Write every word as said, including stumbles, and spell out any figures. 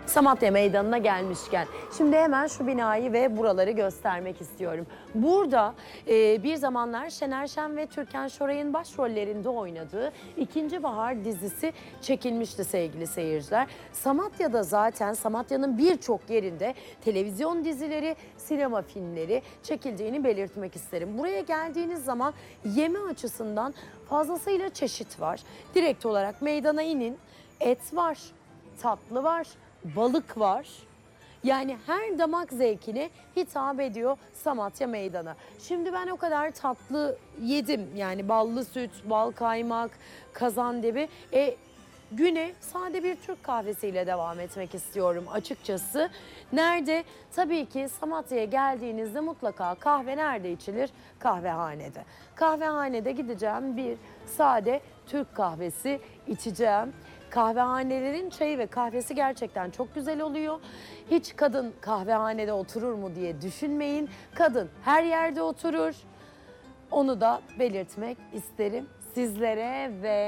Samatya Meydanı'na gelmişken şimdi hemen şu binayı ve buraları göstermek istiyorum. Burada e, bir zamanlar Şener Şen ve Türkan Şoray'ın başrollerinde oynadığı İkinci Bahar dizisi çekilmişti sevgili seyirciler. Samatya'da zaten Samatya'nın birçok yerinde televizyon dizileri, sinema filmleri çekildiğini belirtmek isterim. Buraya geldiğiniz zaman yeme açısından fazlasıyla çeşit var. Direkt olarak meydana inin, et var, tatlı var, balık var. Yani her damak zevkine hitap ediyor Samatya Meydanı. Şimdi ben o kadar tatlı yedim. Yani ballı süt, bal kaymak, kazandibi. E, güne sade bir Türk kahvesiyle devam etmek istiyorum açıkçası. Nerede? Tabii ki Samatya'ya geldiğinizde mutlaka kahve nerede içilir? Kahvehanede. Kahvehanede gideceğim, bir sade Türk kahvesi içeceğim. Kahvehanelerin çayı ve kahvesi gerçekten çok güzel oluyor. Hiç kadın kahvehanede oturur mu diye düşünmeyin. Kadın her yerde oturur. Onu da belirtmek isterim sizlere ve